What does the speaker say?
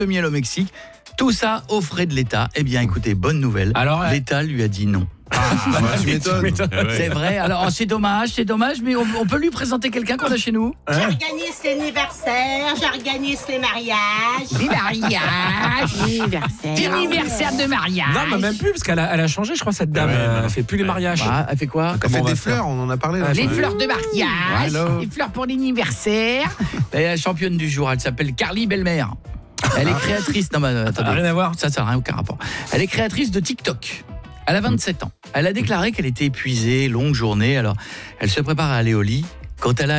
de miel au Mexique. Tout ça aux frais de l'État. Eh bien, écoutez, bonne nouvelle. Alors, l'État lui a dit non. Tu m'étonnes. C'est vrai. Alors, c'est dommage, mais on peut lui présenter quelqu'un qu'on a chez nous. J'organise l'anniversaire, j'organise les mariages. Les mariages. Anniversaire de mariage. Non, mais même plus, parce qu'elle a changé, je crois, cette dame. Elle fait plus les mariages. Ah, elle fait quoi? Elle fait on va des faire fleurs, on en a parlé. Là, Les fleurs de mariage. Voilà. Les fleurs pour l'anniversaire. Elle est la championne du jour. Elle s'appelle Carly Bellemare. Elle est créatrice. Non, mais attendez. Rien à voir. Ça n'a aucun rapport. Elle est créatrice de TikTok. Elle a 27 ans. Elle a déclaré qu'elle était épuisée, longue journée. Alors, elle se prépare à aller au lit. Quand elle a